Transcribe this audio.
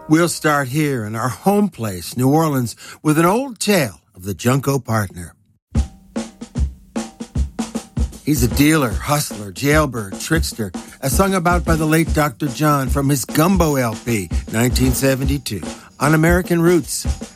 We'll start here in our home place, New Orleans, with an old tale of the Junko Partner. He's a dealer, hustler, jailbird, trickster, as sung about by the late Dr. John from his Gumbo LP, 1972, on American Roots.